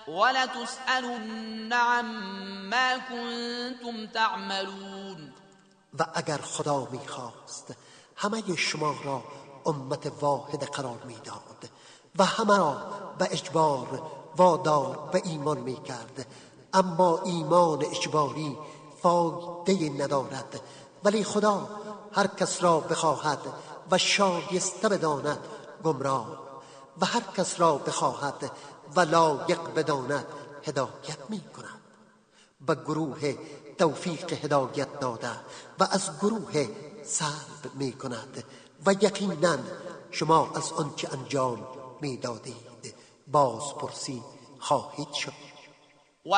ولتسألن عما كنتم تعملون. و اگر خدا می‌خواست همه شما را امت واحد قرار می‌داد و همه را به اجبار وادار به ایمان می‌کرد، اما ایمان اجباری فایده ندارد. ولی خدا هر کس را بخواهد و شایسته بداند گمراه و هر کس را بخواهد و لایق بداند هدایت می‌کند. به گروه توفیق هدایت داده و از گروه سلب می‌کند و یقیناً شما از آنچه انجام می‌دادید بازپرسی خواهید شد.